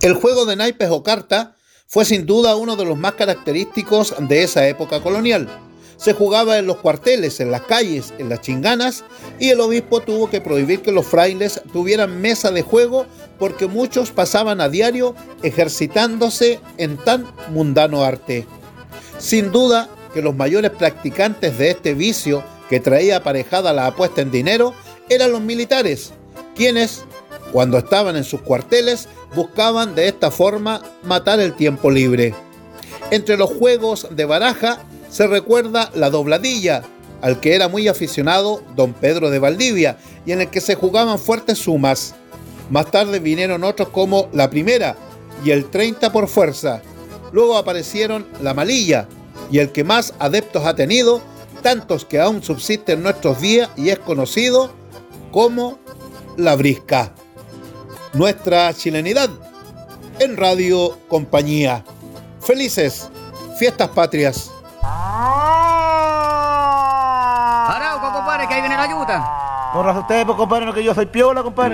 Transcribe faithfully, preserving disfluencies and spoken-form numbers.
El juego de naipes o carta fue sin duda uno de los más característicos de esa época colonial. Se jugaba en los cuarteles, en las calles, en las chinganas, y el obispo tuvo que prohibir que los frailes tuvieran mesa de juego porque muchos pasaban a diario ejercitándose en tan mundano arte. Sin duda que los mayores practicantes de este vicio que traía aparejada la apuesta en dinero eran los militares, quienes, cuando estaban en sus cuarteles, buscaban de esta forma matar el tiempo libre. Entre los juegos de baraja se recuerda la dobladilla, al que era muy aficionado don Pedro de Valdivia, y en el que se jugaban fuertes sumas. Más tarde vinieron otros como la primera y el treinta por fuerza. Luego aparecieron la malilla, y el que más adeptos ha tenido, tantos que aún subsiste en nuestros días y es conocido como la brisca. Nuestra chilenidad en Radio Compañía. Felices fiestas patrias. Arauco, compadre, que ahí viene la yuta. Por razón ustedes, pues, compadre, no que yo soy piola, compadre.